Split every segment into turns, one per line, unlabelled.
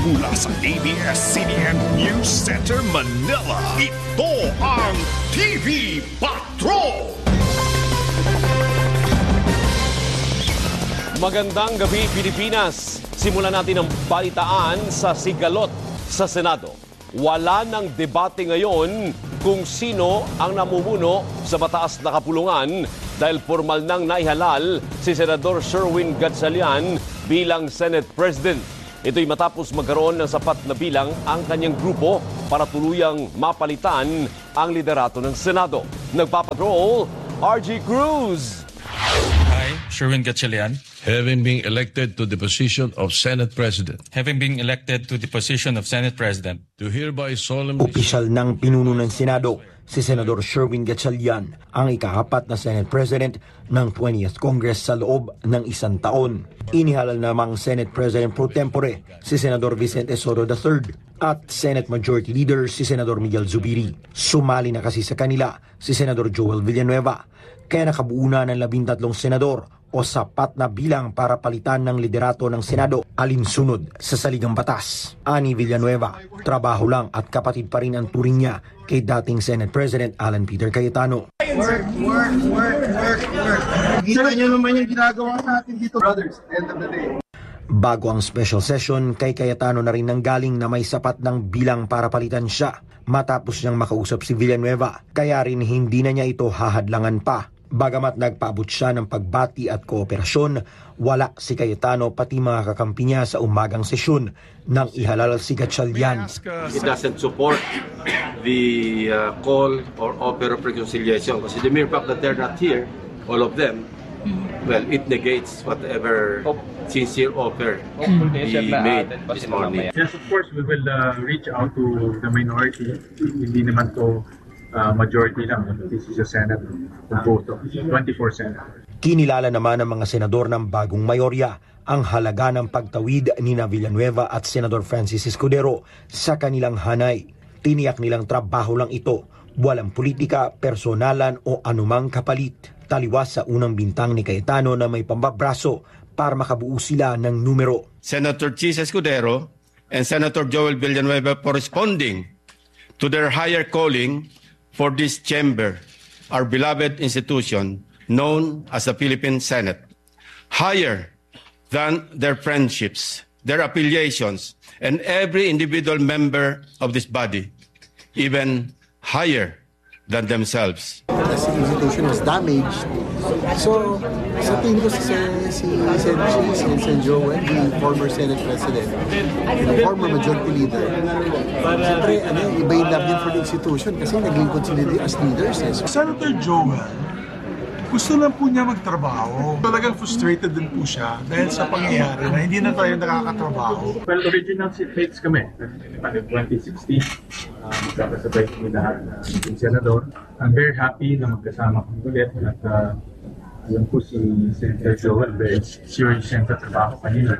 mula sa ABS-CBN News Center, Manila. Ito ang TV Patrol!
Magandang gabi, Pilipinas. Simulan natin ang balitaan sa Sigalot sa Senado. Wala ng debate ngayon kung sino ang namumuno sa mataas na kapulungan dahil formal nang naihalal si Senador Sherwin Gatchalian bilang Senate President. Ito'y matapos magkaroon ng sapat na bilang ang kanyang grupo para tuluyang mapalitan ang liderato ng Senado. Nagpapatrol, RG Cruz.
I, Sherwin Gatchalian,
having been elected to the position of Senate President, do hereby solemnly...
Opisyal ng pinuno ng Senado, si Senador Sherwin Gatchalian, ang ika-4 na Senate President ng 20th Congress sa loob ng 1 taon. Inihalal namang Senate President pro tempore si Senador Vicente Soto III at Senate Majority Leader si Senador Miguel Zubiri. Sumali na kasi sa kanila si Senador Joel Villanueva, kaya nakabuo na ng 13 senador o sapat na bilang para palitan ng liderato ng Senado alinsunod sa saligang batas. Ani Villanueva, trabaho lang at kapatid pa rin ang turing niya kay dating Senate President Alan Peter Cayetano.
Work. Kita niyo naman yung ginagawa natin dito, brothers, at the end of the day.
Bago ang special session, kay Cayetano na rin nanggaling na may sapat ng bilang para palitan siya matapos niyang makausap si Villanueva, kaya rin hindi na niya ito hahadlangan pa. Bagamat nagpaabot siya ng pagbati at kooperasyon, wala si Cayetano pati mga kakampi niya sa umagang sesyon nang ihalal si Gatchalian.
It doesn't support the call or offer of reconciliation kasi the mere fact that they're not here, all of them, well, it negates whatever sincere offer he made this morning.
Yes, of course, we will reach out to the minority. Hindi naman to majority lang. This is a Senate vote of 24 senators.
Kinilala naman ng mga senador ng bagong mayorya ang halaga ng pagtawid ni Villanueva at Senador Francis Escudero sa kanilang hanay. Tiniyak nilang trabaho lang ito, walang politika, personalan o anumang kapalit. Taliwas sa unang bintang ni Cayetano na may pambabraso para makabuo sila ng numero.
Senator Chis Escudero and Senator Joel Villanueva corresponding to their higher calling for this chamber, our beloved institution known as the Philippine Senate, higher than their friendships, their affiliations, and every individual member of this body, even higher than themselves.
The institution was damaged. So, sa tingin ko si Sen. Chis and Sen. Joel, the former Senate President, the former Majority Leader, siyempre, iba yung love din for the institution kasi naglingkod sila as leaders.
Senator Joel, gusto lang po niya magtrabaho. Talagang frustrated din po siya dahil sa pangyayari na hindi na tayo nakakatrabaho.
Well, original seatmates kami. 2016, magkakasabay kami lahat ng senador. I'm very happy na magkasama kami ulit at alam po si Senator Joel, very serious sa trabaho kanina.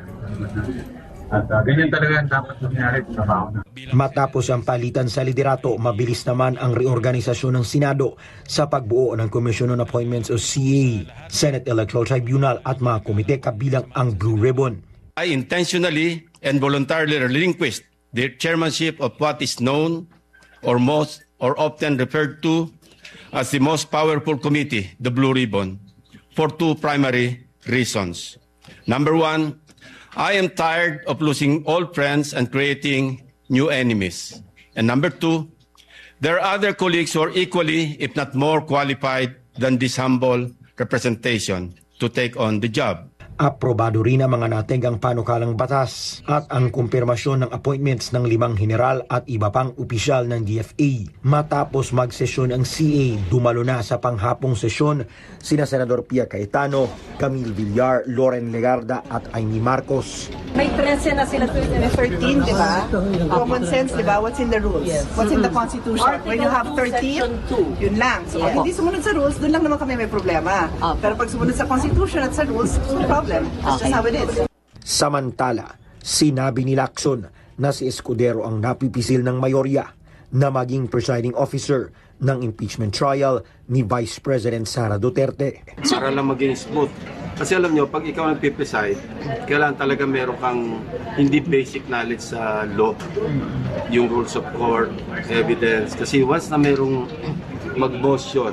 At ganyan talaga ang dapat nangyari kung trabaho na.
Matapos ang palitan sa liderato, mabilis naman ang reorganisasyon ng Senado sa pagbuo ng Commission on Appointments o CA, Senate Electoral Tribunal at mga komite kabilang ang Blue Ribbon.
I intentionally and voluntarily relinquished the chairmanship of what is known or most or often referred to as the most powerful committee, the Blue Ribbon, for two primary reasons. Number one, I am tired of losing old friends and creating new enemies. And number two, there are other colleagues who are equally, if not more qualified than this humble representation to take on the job.
Aprobado rin ang mga nategang panukalang batas at ang kumpirmasyon ng appointments ng 5 general at iba pang opisyal ng DFA. Matapos magsesyon ang CA, dumalo na sa panghapong sesyon sina Senador Pia Cayetano, Camille Villar, Loren Legarda at Amy Marcos.
May 13 na sila 13, di ba? Common sense, di ba? What's in the rules? What's in the Constitution? When you have 13, yun lang. So pag hindi sumunod sa rules, dun lang naman kami may problema. Pero pag sumunod sa Constitution at sa rules, no problem. That's just how it is.
Samantala, sinabi ni Lacson na si Escudero ang napipisil ng mayorya na maging presiding officer ng impeachment trial ni Vice President Sara Duterte.
Para lang maging smooth
Kasi alam nyo, pag ikaw nagpipreside, kailangan talaga meron kang hindi basic knowledge sa law. Yung rules of court, evidence. Kasi once na merong mag-motion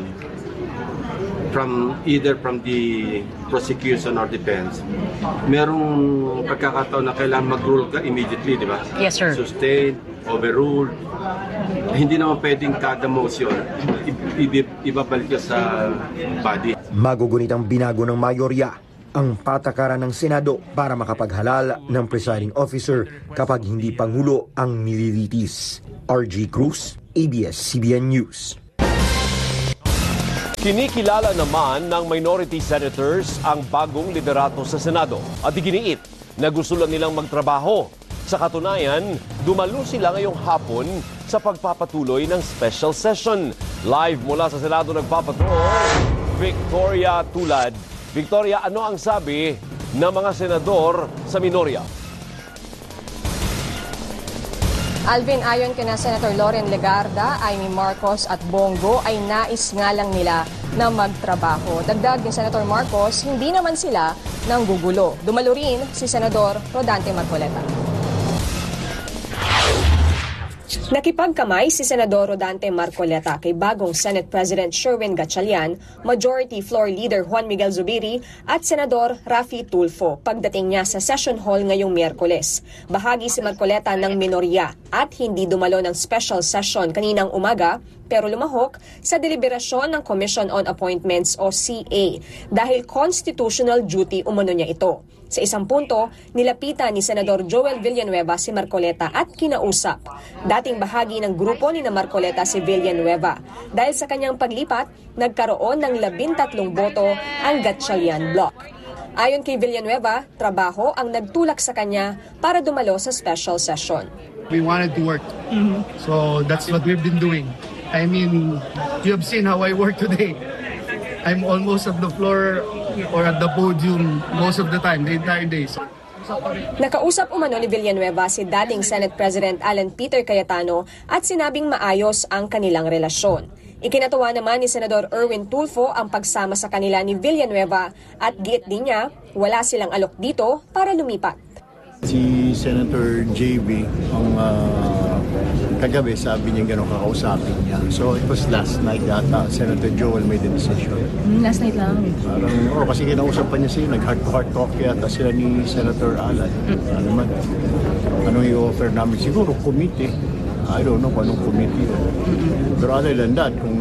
either from the prosecution or defense, merong pagkakataon na kailangan mag-rule ka immediately, di ba?
Yes, sir.
Sustained, overruled. Hindi naman pwedeng kada motion ibabalik ka sa body.
Magugunit ang binago ng mayorya ang patakaran ng Senado para makapaghalal ng presiding officer kapag hindi Pangulo ang nililitis. RG Cruz, ABS-CBN News.
Kinikilala naman ng minority senators ang bagong liderato sa Senado at iginiit na gusto lang nilang magtrabaho. Sa katunayan, dumalo sila ngayong hapon sa pagpapatuloy ng special session. Live mula sa Senado nagpapatrol, Victoria Tulad. Victoria, ano ang sabi ng mga senador sa minorya?
Alvin, ayon kina Senator Loren Legarda, Amy Marcos at Bongo ay nais nga lang nila na magtrabaho. Dagdag ni Senator Marcos, hindi naman sila nanggugulo. Dumalo rin si Senador Rodante Marcoleta. Nakipagkamay si Senador Rodante Marcoleta kay bagong Senate President Sherwin Gatchalian, Majority Floor Leader Juan Miguel Zubiri at Senador Raffy Tulfo pagdating niya sa session hall ngayong Miyerkules. Bahagi si Marcoleta ng minorya at hindi dumalo ng special session kaninang umaga pero lumahok sa deliberasyon ng Commission on Appointments o CA dahil constitutional duty umano niya ito. Sa isang punto, nilapitan ni Senador Joel Villanueva si Marcoleta at kinausap. Dating bahagi ng grupo ni Marcoleta si Villanueva. Dahil sa kanyang paglipat, nagkaroon ng 13 boto ang Gatchalian Bloc. Ayon kay Villanueva, trabaho ang nagtulak sa kanya para dumalo sa special session.
We wanted to work. So that's what we've been doing. I mean, you have seen how I work today. I'm almost at the floor or at the podium most of the time, the entire day.
Nakausap umano ni Villanueva si dating Senate President Alan Peter Cayetano at sinabing maayos ang kanilang relasyon. Ikinatuwa naman ni Senador Erwin Tulfo ang pagsama sa kanila ni Villanueva at giit din niya wala silang alok dito para lumipat.
Si Senator JB ang kagabi sabi niya gano'ng kakausapin niya. So it was last night yata Senator Joel made the decision.
Last night lang?
Parang, kasi kinausap pa niya siya, nag-heart-to-heart talk yata sila ni Senator Alan. Ano man, anong i-offer namin? Siguro committee. I don't know kung anong committee. Pero other than that, kung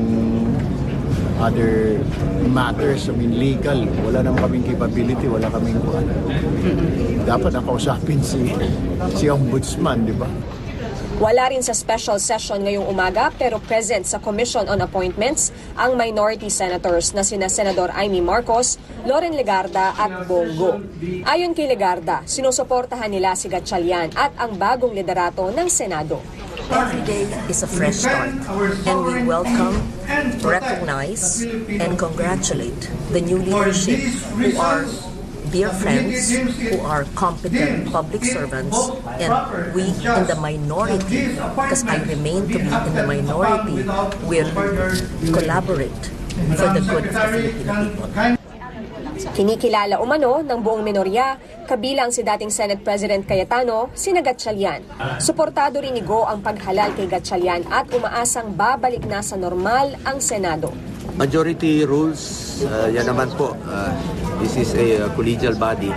other matters, I mean legal, wala naman kaming capability, wala kaming ano. Dapat nakausapin si Ombudsman, di ba?
Wala rin sa special session ngayong umaga pero present sa Commission on Appointments ang minority senators na sina Senador Amy Marcos, Loren Legarda at Bongo. Ayon kay Legarda, sinusuportahan nila si Gatchalian at ang bagong liderato ng Senado.
Every day is a fresh start, and we welcome, recognize, and congratulate the new leadership who are dear friends, who are competent public servants, and we in the minority, because I remain to be in the minority, will collaborate for the good of the Filipino people.
Kinikilala umano ng buong minorya, kabilang si dating Senate President Cayetano, sina Gatchalian. Suportado rin ni Go ang paghalal kay Gatchalian at umaasang babalik na sa normal ang Senado.
Majority rules, yan naman po. This is a collegial body.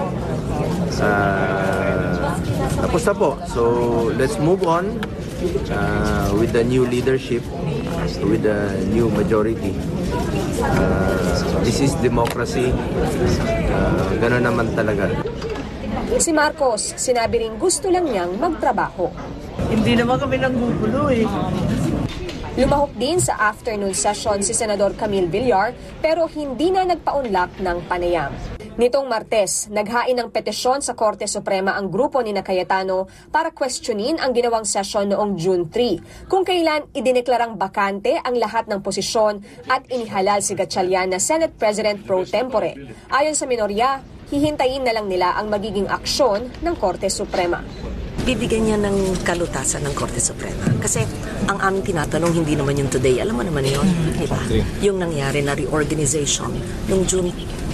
Tapos na po. So let's move on with the new leadership, with the new majority. This is democracy. Gano'n naman talaga.
Si Marcos, sinabi rin gusto lang niyang magtrabaho.
Hindi naman kami nanggugulo eh.
Lumahok din sa afternoon session si Senador Camille Villar pero hindi na nagpaunlak ng panayam. Nitong Martes, naghain ng petisyon sa Korte Suprema ang grupo ni Cayetano para questionin ang ginawang session noong June 3, kung kailan idineklarang bakante ang lahat ng posisyon at inihalal si Gatchalian na Senate President pro tempore. Ayon sa minorya, hihintayin na lang nila ang magiging aksyon ng Korte Suprema.
Bibigyan niya ng kalutasan ng Korte Suprema. Kasi ang aming tinatanong, hindi naman yung today. Alam mo naman yun, di ba? Yung nangyari na reorganization, yung June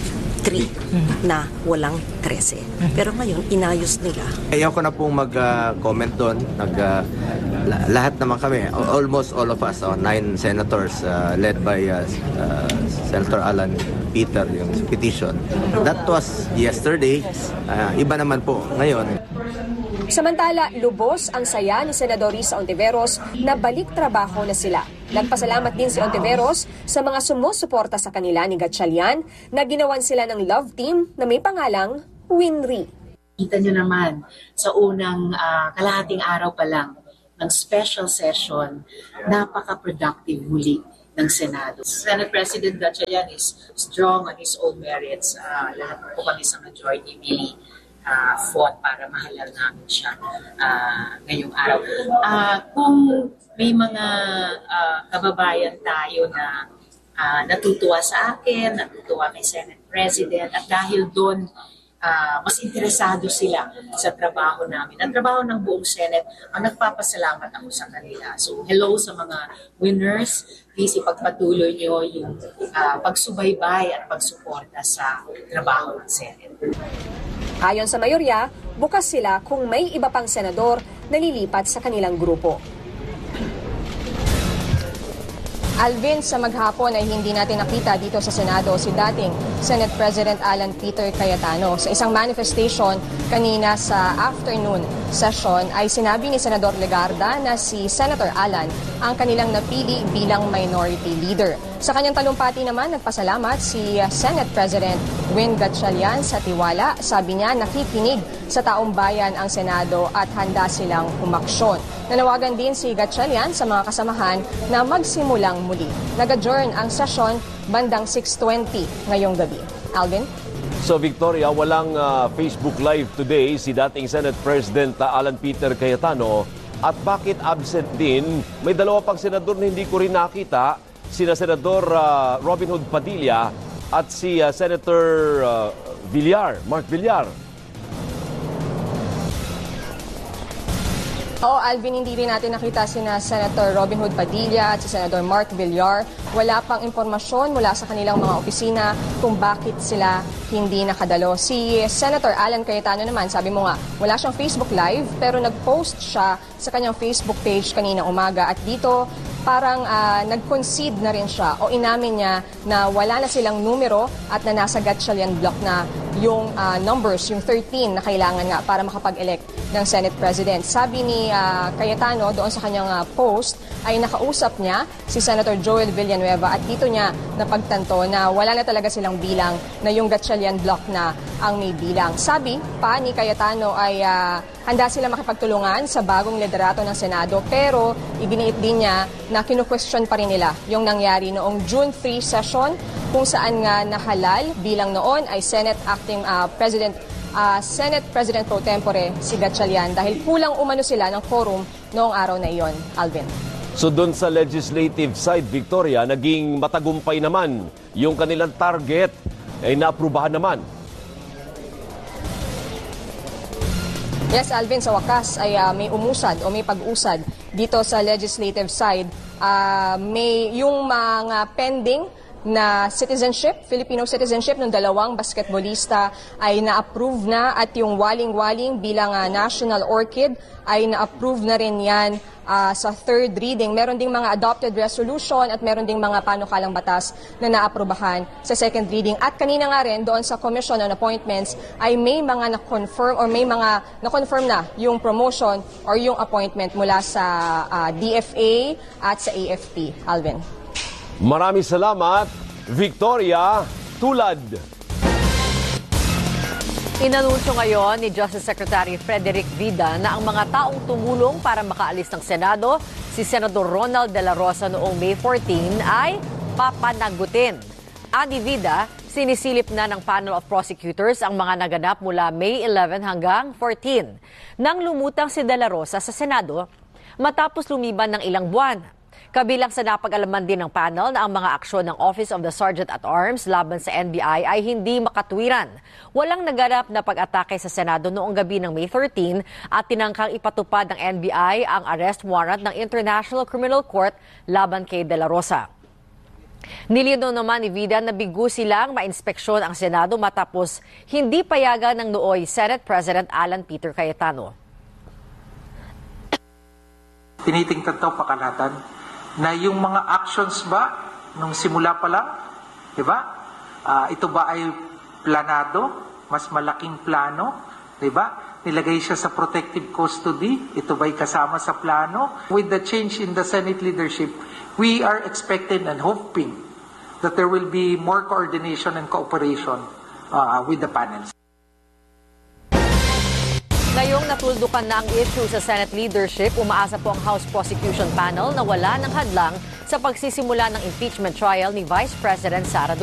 3 na walang 13. Pero ngayon, inayos nila.
Ayoko na pong mag-comment doon. Lahat naman kami, almost all of us, 9 senators led by Senator Alan Peter, yung petition. That was yesterday. Iba naman po ngayon.
Samantala, lubos ang saya ni Senador Risa Ontiveros na balik trabaho na sila. Nagpasalamat din si Ontiveros sa mga sumusuporta sa kanila ni Gatchalian na ginawan sila ng love team na may pangalang Winry.
Kita nyo naman sa unang kalahating araw pa lang ng special session, napaka-productive muli ng Senado. Senate President Gatchalian is strong on his own merits. Lahat po kami sa majority really fought para mahalal namin siya ngayong araw. Kung may mga kababayan tayo na natutuwa sa akin, natutuwa kay Senate President, at dahil doon mas interesado sila sa trabaho namin. Ang trabaho ng buong Senate, ang nagpapasalamat ako sa kanila. So hello sa mga winners, please ipagpatuloy nyo yung pagsubaybay at pagsuporta sa trabaho ng Senate.
Ayon sa mayorya, bukas sila kung may iba pang senador na lilipat sa kanilang grupo. Alvin, sa maghapon ay hindi natin nakita dito sa Senado si dating Senate President Alan Peter Cayetano. Sa isang manifestation kanina sa afternoon session ay sinabi ni Senador Legarda na si Senator Alan ang kanilang napili bilang minority leader. Sa kanyang talumpati naman, nagpasalamat si Senate President Win Gatchalian sa tiwala. Sabi niya, nakikinig sa taong bayan ang Senado at handa silang umaksyon. Nanawagan din si Gatchalian sa mga kasamahan na magsimulang muli. Nag-adjourn ang session bandang 6:20 ngayong gabi. Alvin?
So Victoria, walang Facebook Live today si dating Senate President Alan Peter Cayetano. At bakit absent din? May dalawa pang senador na hindi ko rin nakita. Sina Senador Robin Hood Padilla at si Senator Mark Villar.
Oo, Alvin, hindi rin natin nakita sina Senator Robin Hood Padilla at si Senator Mark Villar. Wala pang impormasyon mula sa kanilang mga opisina kung bakit sila hindi nakadalo. Si Senator Alan Cayetano naman, sabi mo nga, wala siyang Facebook Live pero nag-post siya sa kanyang Facebook page kanina umaga at dito parang nag-concede na rin siya o inamin niya na wala na silang numero at na nasa Gatchalian block na yung numbers, yung 13 na kailangan nga para makapag-elect ng Senate President. Sabi ni Cayetano doon sa kanyang post ay nakausap niya si Senator Joel Villanueva at dito niya napagtanto na wala na talaga silang bilang na yung Gatchalian block na ang may bilang. Sabi pa ni Cayetano ay handa sila makipagtulungan sa bagong liderato ng Senado pero ibiniit din niya na kinu-question pa rin nila yung nangyari noong June 3 session kung saan nga nahalal bilang noon ay Senate President Pro Tempore si Gatchalian dahil kulang umano sila ng quorum noong araw na iyon. Alvin.
So doon sa legislative side, Victoria, naging matagumpay naman yung kanilang target ay naaprubahan naman.
Yes, Alvin, sa wakas ay may umusad o may pag-usad dito sa legislative side. May yung mga pending na citizenship, Filipino citizenship ng dalawang basketballista ay na-approve na at yung waling-waling bilang national orchid ay na-approve na rin yan sa third reading. Meron ding mga adopted resolution at meron ding mga panukalang batas na naaprubahan sa second reading. At kanina nga rin doon sa Commission on Appointments ay may mga na-confirm or may mga na-confirm na yung promotion or yung appointment mula sa DFA at sa AFP. Alvin.
Maraming salamat, Victoria Tulad.
Inanunsyo ngayon ni Justice Secretary Frederick Vida na ang mga taong tumulong para makaalis ng Senado si Senador Ronald De La Rosa noong May 14 ay papanagutin. Ani Vida, sinisilip na ng panel of prosecutors ang mga naganap mula May 11 hanggang 14 nang lumutang si De La Rosa sa Senado matapos lumiban ng ilang buwan. Kabilang sa napag-alaman din ng panel na ang mga aksyon ng Office of the Sergeant at Arms laban sa NBI ay hindi makatwiran. Walang naganap na pag-atake sa Senado noong gabi ng May 13 at tinangkang ipatupad ng NBI ang arrest warrant ng International Criminal Court laban kay De La Rosa. Nilinaw naman ni Vida na bigo silang mainspeksyon ang Senado matapos hindi payagan ng nooy Senate President Alan Peter Cayetano.
Tinitingnan daw pakalatan na yung mga actions ba nung simula pa lang, di ba? Ito ba ay planado, mas malaking plano, di ba? Nilagay siya sa protective custody, ito ba'y kasama sa plano? With the change in the Senate leadership, we are expecting and hoping that there will be more coordination and cooperation with the panels.
Ngayong natuldukan na ang issue sa Senate leadership, umaasa po ang House Prosecution Panel na wala ng hadlang sa pagsisimula ng impeachment trial ni Vice President Sara Duterte.